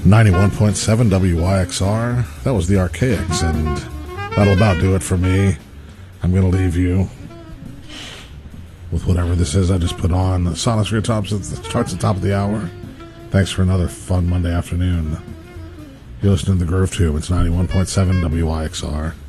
91.7 WYXR. That was the Archaics, and that'll about do it for me. I'm going to leave you with whatever this is I just put on. Sonosphere starts at the top of the hour. Thanks for another fun Monday afternoon. You're listening to the Groove Tube. It's 91.7 WYXR.